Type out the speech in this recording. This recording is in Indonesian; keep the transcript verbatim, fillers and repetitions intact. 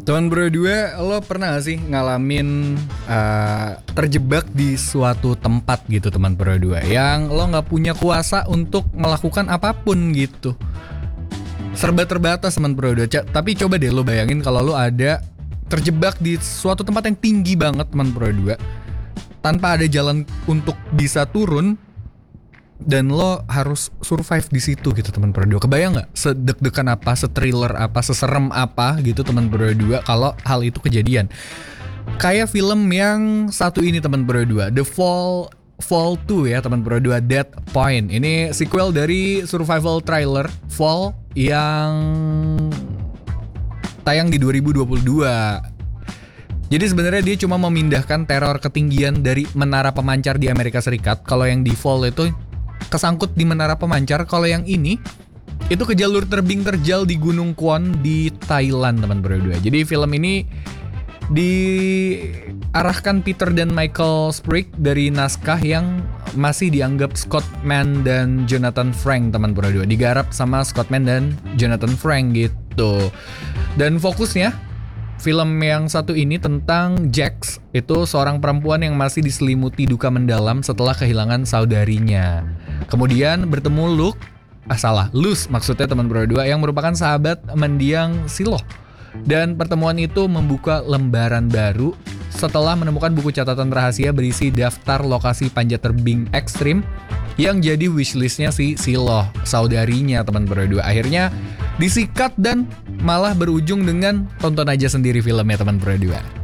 Teman berdua, lo pernah gak sih ngalamin uh, terjebak di suatu tempat gitu teman berdua, yang lo gak punya kuasa untuk melakukan apapun gitu. Serba terbatas teman berdua. Tapi coba deh lo bayangin kalau lo ada terjebak di suatu tempat yang tinggi banget teman berdua, tanpa ada jalan untuk bisa turun, dan lo harus survive di situ gitu teman berdua. Kebayang nggak sedek-dekan apa, sethriller apa, seserem apa gitu teman berdua kalau hal itu kejadian? Kayak film yang satu ini teman berdua, The Fall Fall two ya teman berdua, Dead Point. Ini sequel dari survival thriller Fall yang tayang di dua ribu dua puluh dua. Jadi sebenarnya dia cuma memindahkan teror ketinggian dari menara pemancar di Amerika Serikat. Kalau yang di Fall itu kesangkut di menara pemancar, kalau yang ini itu ke jalur terbing terjal di Gunung Kwon di Thailand teman berdua. Jadi film ini diarahkan Peter dan Michael Sprigg dari naskah yang masih dianggap Scott Mann dan Jonathan Frank teman berdua. Digarap sama Scott Mann dan Jonathan Frank gitu. Dan fokusnya film yang satu ini tentang Jax, itu seorang perempuan yang masih diselimuti duka mendalam setelah kehilangan saudarinya. Kemudian bertemu Luke, ah salah, Luz maksudnya teman berdua, yang merupakan sahabat mendiang Silo. Dan pertemuan itu membuka lembaran baru setelah menemukan buku catatan rahasia berisi daftar lokasi panjat tebing ekstrim yang jadi wishlistnya si Silo, saudarinya teman berdua. Akhirnya disikat dan malah berujung dengan tonton aja sendiri filmnya teman berdua.